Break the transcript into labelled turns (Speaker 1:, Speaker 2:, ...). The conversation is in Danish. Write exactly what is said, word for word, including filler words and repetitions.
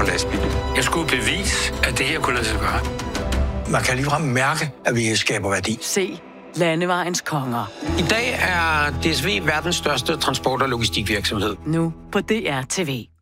Speaker 1: lastbilen. Jeg skulle bevise, at det her kunne lade sig gøre.
Speaker 2: Man kan ligefrem mærke, at vi skaber værdi.
Speaker 3: Se Landevejens konger.
Speaker 1: I dag er D S V verdens største transport- og logistikvirksomhed.
Speaker 3: Nu på D R T V.